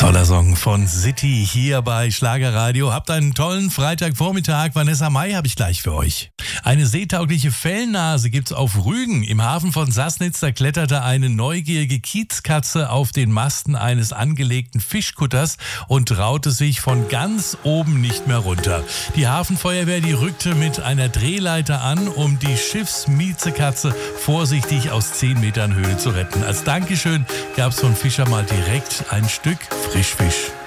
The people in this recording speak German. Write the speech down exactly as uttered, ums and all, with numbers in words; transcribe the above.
Toller Song von City hier bei Schlagerradio. Habt einen tollen Freitagvormittag. Vanessa Mai habe ich gleich für euch. Eine seetaugliche Fellnase gibt's auf Rügen. Im Hafen von Sassnitz, da kletterte eine neugierige Kiezkatze auf den Masten eines angelegten Fischkutters und traute sich von ganz oben nicht mehr runter. Die Hafenfeuerwehr, die rückte mit einer Drehleiter an, um die Schiffsmiezekatze vorsichtig aus zehn Metern Höhe zu retten. Als Dankeschön gab's von Fischer mal direkt ein Stück Frischfisch.